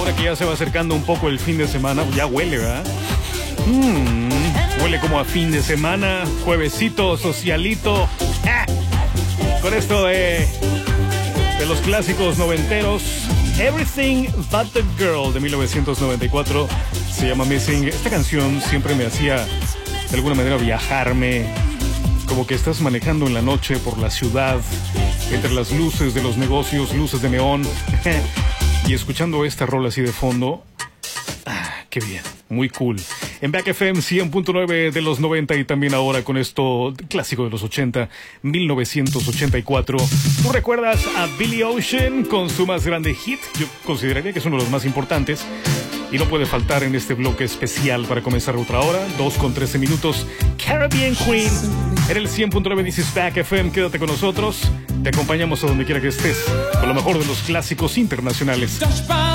ahora que ya se va acercando un poco el fin de semana, ya huele, ¿verdad? Huele como a fin de semana, juevesito, socialito. Con esto de los clásicos noventeros, Everything But The Girl de 1994 se llama Missing. Esta canción siempre me hacía de alguna manera viajarme, como que estás manejando en la noche por la ciudad, entre las luces de los negocios, luces de neón, y escuchando esta rola así de fondo. Qué bien, muy cool. En Back FM 100.9 de los 90 y también ahora con esto clásico de los 80, 1984. ¿Tú recuerdas a Billy Ocean con su más grande hit? Yo consideraría que es uno de los más importantes y no puede faltar en este bloque especial para comenzar otra hora, 2:13 minutos. Caribbean Queen en el 100.9 dices Back FM. Quédate con nosotros, te acompañamos a donde quiera que estés con lo mejor de los clásicos internacionales.